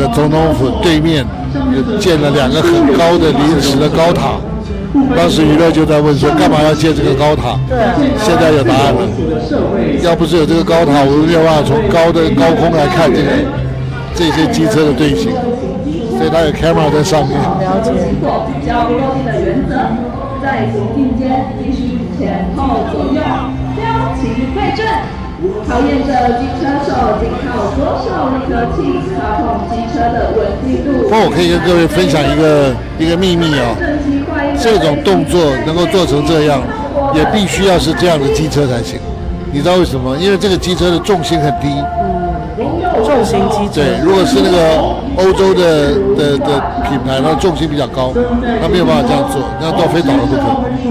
个总统府对面建了2个很高的临时的高塔。当时娱乐就在问说，干嘛要建这个高塔？现在有答案了。要不是有这个高塔，我们没有办法从高空来看这些机车的队形，所以它有 camera 在上面。 了解。 交通的原则，在行进间必须前后左右标齐对正。考验着机车手仅靠左手力的气操控机车的稳定度。 不过我可以跟各位分享一个秘密哦，这种动作能够做成这样，也必须要是这样的机车才行。你知道为什么？因为这个机车的重心很低。 重型机车。 对，如果是那个欧洲的品牌，它的重心比较高，它没有办法这样做，那都非倒了不可。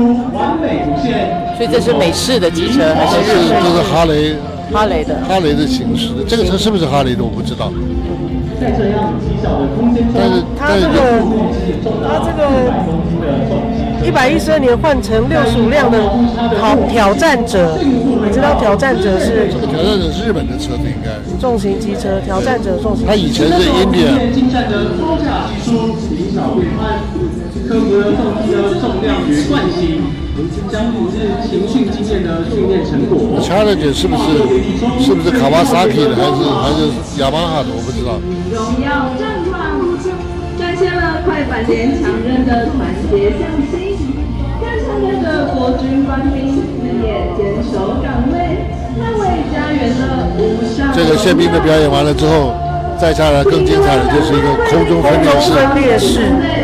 所以这是美式的机车还是日式？ 这是哈雷的形式的，这个车是不是哈雷的我不知道。但是它这个112年换成65辆的挑战者，你知道挑战者是？ 这个挑战者是日本的车子应该。 重型机车，挑战者重型。 它以前是 India。 克服了重机的重量与惯性，将不是勤训经验的训练成果。 Challenger 是不是Kawasaki 的还是雅马哈的？我不知道。 荣耀战况展现了快板连强韧的团结向心，更承认着国军官兵日夜坚守岗位，捍卫家园的无上。 这个宪兵的表演完了之后，再下来更精彩的就是一个空中分列式。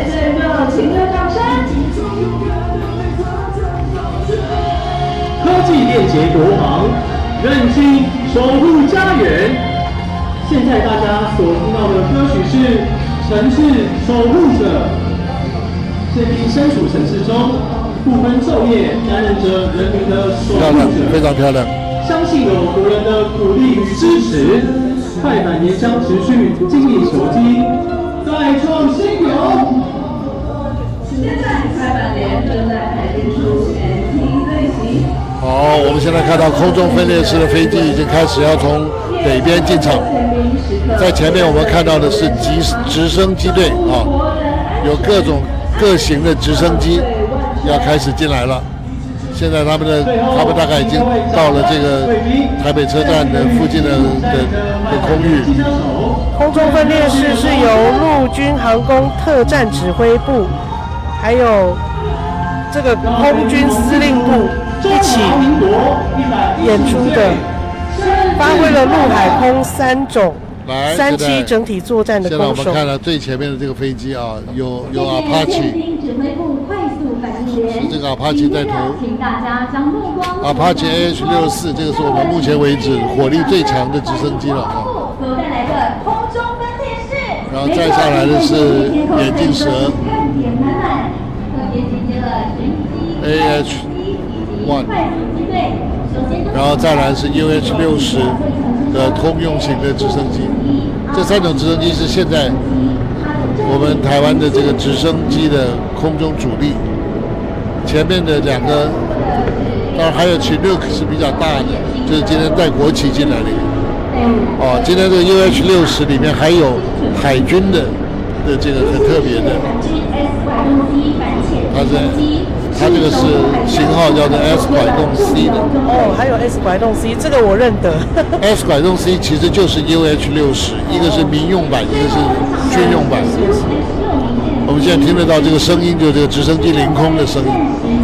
科技链接国防，韧性守护家园。现在大家所听到的歌曲是《城市守护者》。宪兵身处城市中，不分昼夜，担任着人民的守护者。 非常漂亮。 相信有国人的鼓励与支持，快板年将持续精益求精，再创新流。 现在快板连正在排练出全体队形。 好，我们现在看到空中分列式的飞机已经开始要从北边进场，在前面我们看到的是直升机队啊，有各型的直升机要开始进来了。现在他们大概已经到了这个台北车站的附近的空域。 空中分列式是由陆军航空特战指挥部还有这个空军司令部一起演出的，发挥了陆海空3栖整体作战的攻守。 现在我们看到最前面的这个飞机啊，有 Apache， 是这个 Apache 在头 ，Apache AH-64，这个是我们目前为止火力最强的直升机了啊。然后再下来的是眼镜蛇 AH-1，然后再来是 UH-60的通用型的直升机。这3种直升机是现在我们台湾的这个直升机的空中主力。前面的2个，当然还有 Chinook 是比较大的，就是今天带国旗进来的。哦，今天这个 UH-60里面还有海军的这个很特别的，它这个是型号叫做 S 拐动 C 的。 哦，还有 S 拐动 C， 这个我认得。 S 拐动 C 其实就是 UH-60，一个是民用版，一个是军用版。我们现在听得到这个声音，就是这个直升机凌空的声音。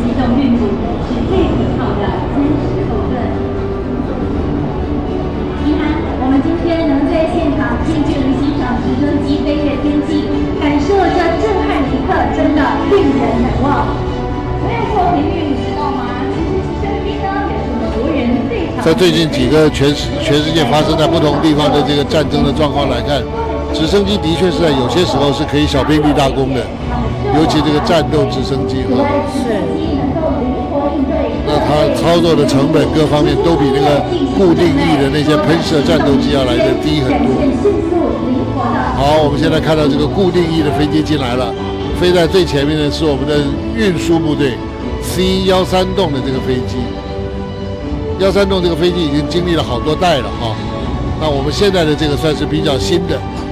我们今天能在现场近距离欣赏直升机飞越天际，感受这震撼时刻，真的令人难忘。没有错，平玉，你知道吗？其实直升机呢，也是我们国人最常。 在最近几个全世界发生在不同地方的这个战争的状况来看，直升机的确是在有些时候是可以小兵立大功的，尤其这个战斗直升机啊，那它操作的成本各方面都比那个固定翼的那些喷射战斗机要来的低很多。好，我们现在看到这个固定翼的飞机进来了，飞在最前面的是我们的运输部队 C-13栋的这个飞机。13栋这个飞机已经经历了好多代了啊，那我们现在的这个算是比较新的。